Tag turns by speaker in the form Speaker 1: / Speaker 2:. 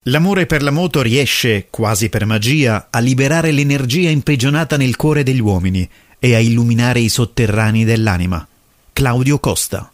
Speaker 1: L'amore per la moto riesce, quasi per magia, a liberare l'energia imprigionata nel cuore degli uomini e a illuminare i sotterranei dell'anima. Claudio Costa.